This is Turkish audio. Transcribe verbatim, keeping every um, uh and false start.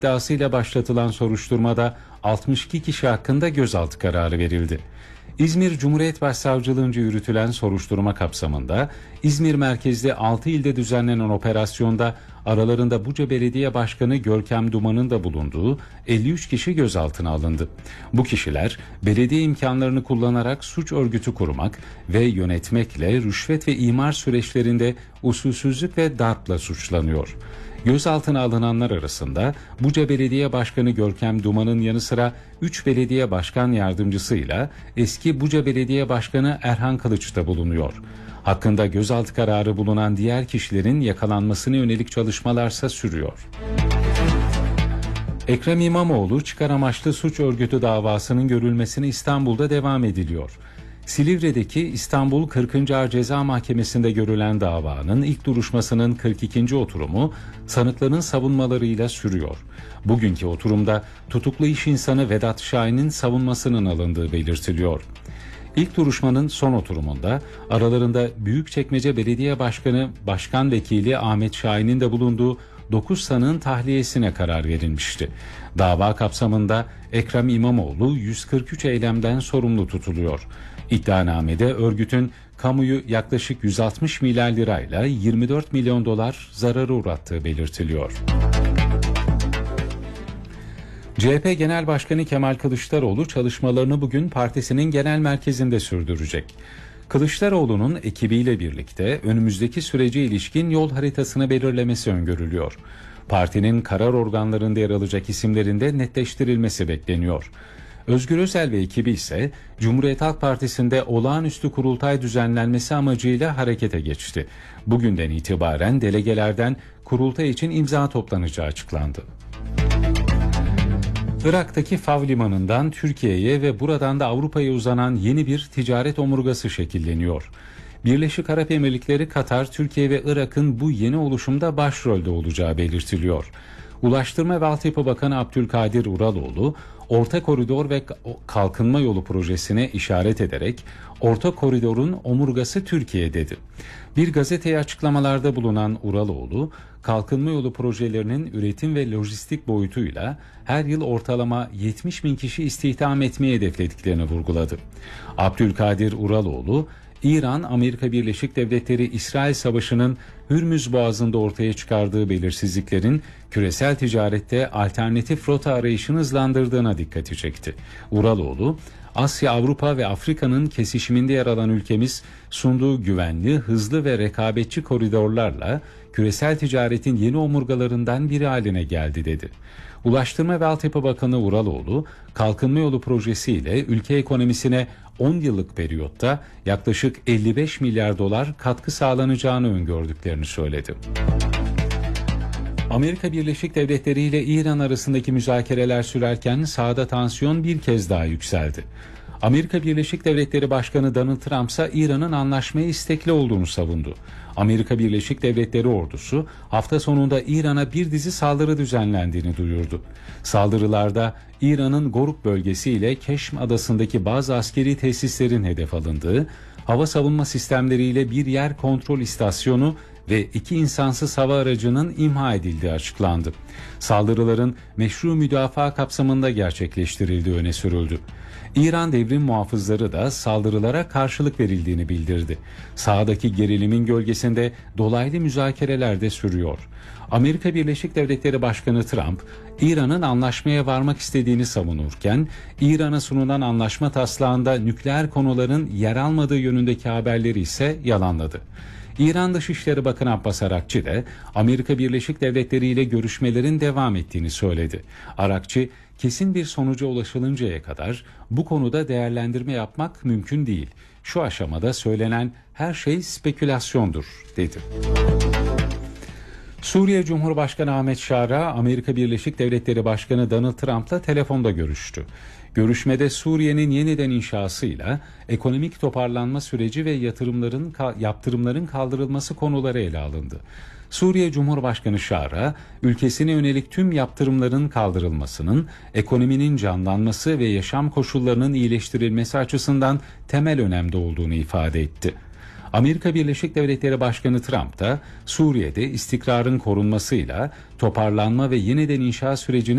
iddiasıyla başlatılan soruşturmada altmış iki kişi hakkında gözaltı kararı verildi. İzmir Cumhuriyet Başsavcılığınca yürütülen soruşturma kapsamında İzmir merkezli altı ilde düzenlenen operasyonda aralarında Buca Belediye Başkanı Görkem Duman'ın da bulunduğu elli üç kişi gözaltına alındı. Bu kişiler belediye imkanlarını kullanarak suç örgütü kurmak ve yönetmekle rüşvet ve imar süreçlerinde usulsüzlük ve darpla suçlanıyor. Gözaltına alınanlar arasında Buca Belediye Başkanı Görkem Duman'ın yanı sıra üç belediye başkan yardımcısıyla eski Buca Belediye Başkanı Erhan Kılıç da bulunuyor. Hakkında gözaltı kararı bulunan diğer kişilerin yakalanmasına yönelik çalışmalarsa sürüyor. Ekrem İmamoğlu çıkar amaçlı suç örgütü davasının görülmesine İstanbul'da devam ediliyor. Silivri'deki İstanbul kırkıncı Ağır Ceza Mahkemesi'nde görülen davanın ilk duruşmasının kırk ikinci oturumu sanıkların savunmalarıyla sürüyor. Bugünkü oturumda tutuklu iş insanı Vedat Şahin'in savunmasının alındığı belirtiliyor. İlk duruşmanın son oturumunda aralarında Büyükçekmece Belediye Başkanı Başkan Vekili Ahmet Şahin'in de bulunduğu dokuz sanığın tahliyesine karar verilmişti. Dava kapsamında Ekrem İmamoğlu yüz kırk üç eylemden sorumlu tutuluyor. İddianamede örgütün kamuyu yaklaşık yüz altmış milyar lirayla yirmi dört milyon dolar zararı uğrattığı belirtiliyor. C H P Genel Başkanı Kemal Kılıçdaroğlu çalışmalarını bugün partisinin genel merkezinde sürdürecek. Kılıçdaroğlu'nun ekibiyle birlikte önümüzdeki sürece ilişkin yol haritasını belirlemesi öngörülüyor. Partinin karar organlarında yer alacak isimlerin de netleştirilmesi bekleniyor. Özgür Özel ve ekibi ise Cumhuriyet Halk Partisi'nde olağanüstü kurultay düzenlenmesi amacıyla harekete geçti. Bugünden itibaren delegelerden kurultay için imza toplanacağı açıklandı. Irak'taki Fav limanından Türkiye'ye ve buradan da Avrupa'ya uzanan yeni bir ticaret omurgası şekilleniyor. Birleşik Arap Emirlikleri, Katar, Türkiye ve Irak'ın bu yeni oluşumda başrolde olacağı belirtiliyor. Ulaştırma ve Altyapı Bakanı Abdülkadir Uraloğlu, Orta Koridor ve Kalkınma Yolu projesine işaret ederek Orta Koridor'un omurgası Türkiye dedi. Bir gazeteye açıklamalarda bulunan Uraloğlu, kalkınma yolu projelerinin üretim ve lojistik boyutuyla her yıl ortalama yetmiş bin kişi istihdam etmeyi hedeflediklerini vurguladı. Abdülkadir Uraloğlu, İran, Amerika Birleşik Devletleri İsrail Savaşı'nın Hürmüz Boğazı'nda ortaya çıkardığı belirsizliklerin küresel ticarette alternatif rota arayışını hızlandırdığına dikkati çekti. Uraloğlu, Asya, Avrupa ve Afrika'nın kesişiminde yer alan ülkemiz sunduğu güvenli, hızlı ve rekabetçi koridorlarla küresel ticaretin yeni omurgalarından biri haline geldi dedi. Ulaştırma ve Altyapı Bakanı Uraloğlu, kalkınma yolu projesiyle ülke ekonomisine on yıllık periyotta yaklaşık elli beş milyar dolar katkı sağlanacağını öngördüklerini söyledi. Amerika Birleşik Devletleri ile İran arasındaki müzakereler sürerken sahada tansiyon bir kez daha yükseldi. Amerika Birleşik Devletleri Başkanı Donald Trump ise İran'ın anlaşmaya istekli olduğunu savundu. Amerika Birleşik Devletleri ordusu hafta sonunda İran'a bir dizi saldırı düzenlendiğini duyurdu. Saldırılarda İran'ın Goruk bölgesi ile Keşm adasındaki bazı askeri tesislerin hedef alındığı, hava savunma sistemleriyle bir yer kontrol istasyonu ve iki insansız hava aracının imha edildiği açıklandı. Saldırıların meşru müdafaa kapsamında gerçekleştirildiği öne sürüldü. İran Devrim Muhafızları da saldırılara karşılık verildiğini bildirdi. Sahadaki gerilimin gölgesinde dolaylı müzakereler de sürüyor. Amerika Birleşik Devletleri Başkanı Trump, İran'ın anlaşmaya varmak istediğini savunurken, İran'a sunulan anlaşma taslağında nükleer konuların yer almadığı yönündeki haberleri ise yalanladı. İran Dışişleri Bakanı Abbas Arakçı da Amerika Birleşik Devletleri ile görüşmelerin devam ettiğini söyledi. Arakçı, kesin bir sonuca ulaşılıncaya kadar bu konuda değerlendirme yapmak mümkün değil. Şu aşamada söylenen her şey spekülasyondur, dedi. Suriye Cumhurbaşkanı Ahmet Şara, Amerika Birleşik Devletleri Başkanı Donald Trump'la telefonda görüştü. Görüşmede Suriye'nin yeniden inşasıyla ekonomik toparlanma süreci ve yatırımların yaptırımların kaldırılması konuları ele alındı. Suriye Cumhurbaşkanı Şara, ülkesine yönelik tüm yaptırımların kaldırılmasının, ekonominin canlanması ve yaşam koşullarının iyileştirilmesi açısından temel önemde olduğunu ifade etti. Amerika Birleşik Devletleri Başkanı Trump da Suriye'de istikrarın korunmasıyla toparlanma ve yeniden inşa sürecinin